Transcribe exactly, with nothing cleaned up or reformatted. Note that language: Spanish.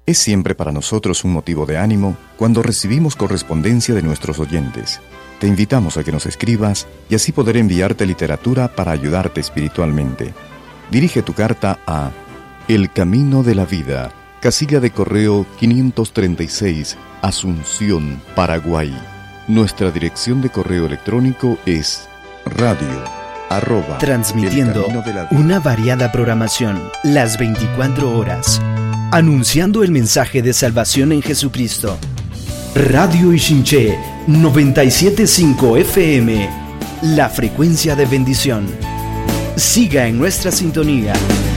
Es siempre para nosotros un motivo de ánimo cuando recibimos correspondencia de nuestros oyentes. Te invitamos a que nos escribas y así poder enviarte literatura para ayudarte espiritualmente. Dirige tu carta a El Camino de la Vida, casilla de correo quinientos treinta y seis, Asunción, Paraguay. Nuestra dirección de correo electrónico es radio arroba transmitiendo una variada programación las veinticuatro horas, anunciando el mensaje de salvación en Jesucristo. Radio Ichinche noventa y siete punto cinco F M, la frecuencia de bendición. Siga en nuestra sintonía.